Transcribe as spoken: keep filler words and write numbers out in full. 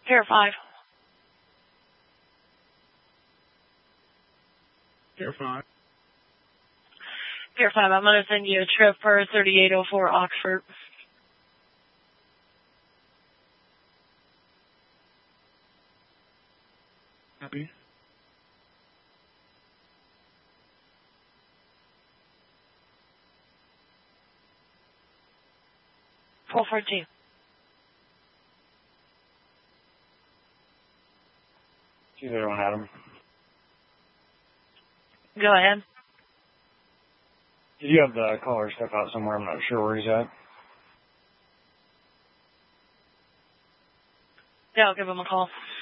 Pier five. Pier five. Pier five, I'm going to send you a trip for thirty-eight oh four Oxford. Copy. twelve fourteen. two zero one Adam. Go ahead. Did you have the caller step out somewhere? I'm not sure where he's at. Yeah, I'll give him a call.